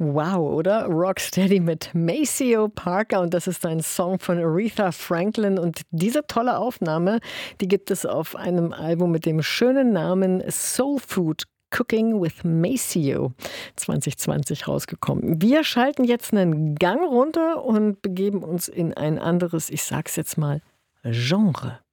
Wow, oder? Rocksteady mit Maceo Parker und das ist ein Song von Aretha Franklin und diese tolle Aufnahme, die gibt es auf einem Album mit dem schönen Namen Soul Food Cooking with Maceo 2020 rausgekommen. Wir schalten jetzt einen Gang runter und begeben uns in ein anderes, ich sag's jetzt mal, Genre.